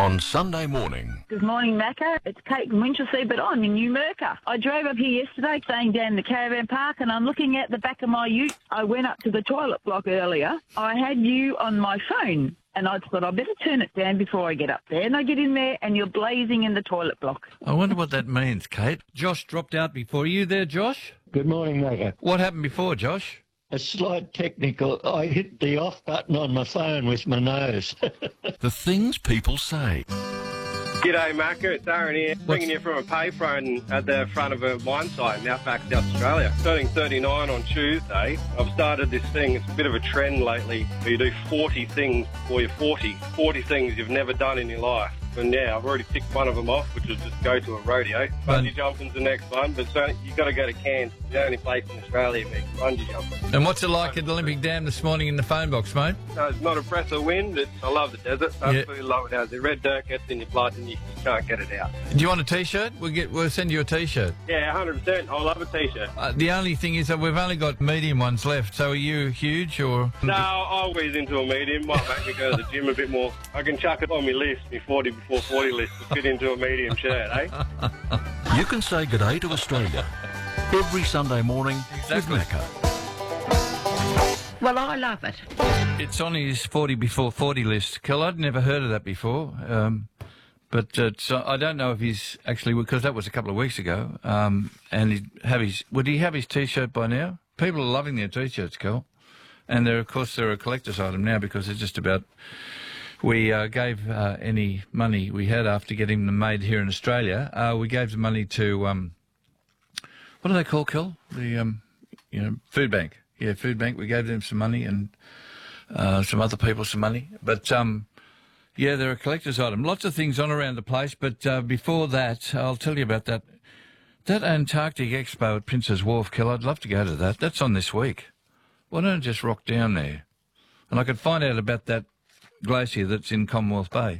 on Sunday morning. Good morning, Macca. It's Kate from Winchelsea, but I'm in New Merca. I drove up here yesterday, staying down in the caravan park, and I'm looking at the back of my ute. I went up to the toilet block earlier. I had you on my phone, and I thought I'd better turn it down before I get up there. And I get in there, and you're blazing in the toilet block. I wonder what that means, Kate. Josh dropped out before. Are you there, Josh? Good morning, Macca. What happened before, Josh? A slight technical. I hit the off button on my phone with my nose. The things people say. G'day, Macca. It's Aaron here, ringing you from a payphone at the front of a mine site in Outback, South Australia. Turning 39 on Tuesday. I've started this thing. It's a bit of a trend lately where you do 40 things before you're 40. 40 things you've never done in your life. And yeah, I've already ticked one of them off, which was just go to a rodeo. Bungee jumping's the next one, but you've got to go to Cairns. It's the only place in Australia where bungee jumping. And what's it like at the Olympic Dam this morning in the phone box, mate? No, it's not a breath of wind. I love the desert. I absolutely love it. As the red dirt gets in your blood and you can't get it out. Do you want a T-shirt? We'll send you a T-shirt. Yeah, 100%. I love a T-shirt. The only thing is that we've only got medium ones left. So are you huge or...? No, I'll whiz into a medium. Might make me go to the gym a bit more. I can chuck it on my list, my 40 before 40 list, to fit into a medium shirt, eh? You can say good day to Australia every Sunday morning with Macca. Well, I love it. It's on his 40 before 40 list. Kel, I'd never heard of that before. But I don't know if he's actually, because that was a couple of weeks ago. And would he have his T-shirt by now? People are loving their T-shirts, Kel. And they're a collector's item now because it's just about... We gave any money we had after getting them made here in Australia. We gave the money to, what do they call, Kel? The, food bank. Yeah, food bank. We gave them some money and some other people some money. But, yeah, they're a collector's item. Lots of things on around the place. But before that, I'll tell you about that. That Antarctic Expo at Prince's Wharf, Kel, I'd love to go to that. That's on this week. Why don't I just rock down there? And I could find out about that glacier that's in Commonwealth Bay.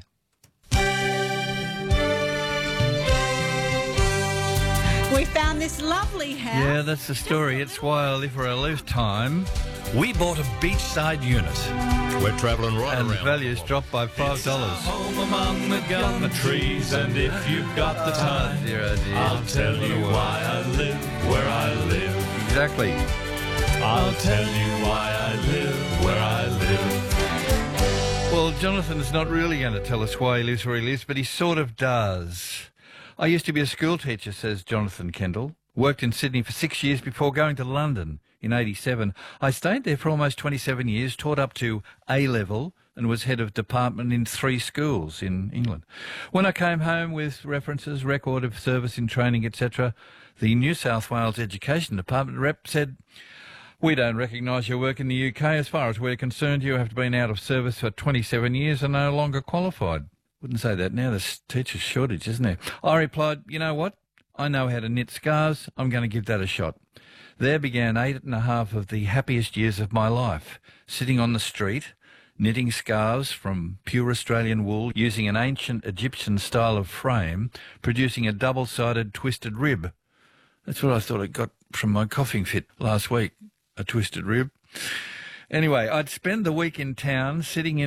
We found this lovely house. Yeah, that's the story. It's why I live where I live time. We bought a beachside unit. We're travelling right and around. And the value's dropped by $5. Home among the gum trees, and if you've got the time, I'll tell you why I live where I live. Exactly. I'll tell you why I live where I live. Well, Jonathan's not really going to tell us why he lives where he lives, but he sort of does. I used to be a school teacher, says Jonathan Kendall. Worked in Sydney for 6 years before going to London in 87. I stayed there for almost 27 years, taught up to A-level, and was head of department in 3 schools in England. When I came home with references, record of service in training, etc., the New South Wales Education Department rep said, "We don't recognise your work in the UK. As far as we're concerned, you have been out of service for 27 years and no longer qualified." Wouldn't say that now. There's teacher shortage, isn't there? I replied, "You know what? I know how to knit scarves. I'm going to give that a shot." There began 8.5 of the happiest years of my life, sitting on the street, knitting scarves from pure Australian wool, using an ancient Egyptian style of frame, producing a double-sided twisted rib. That's what I thought I got from my coughing fit last week. A twisted rib. Anyway, I'd spend the week in town sitting in